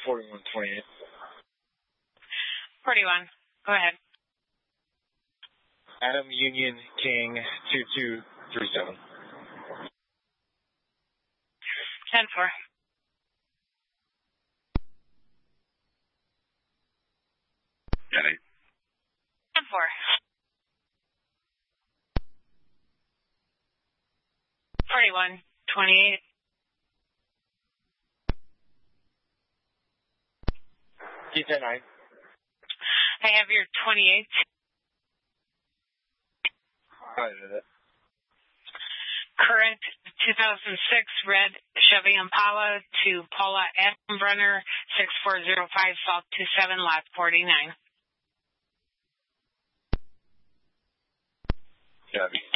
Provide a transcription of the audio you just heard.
4128. 41. Go ahead. Adam Union King 2237. 10-4. Got it. 10-4. 4128. T10-9. I have your 28. Current 2006 red Chevy Impala to Paula Attenbrunner, 6405 South 27, lot 49. Chevy.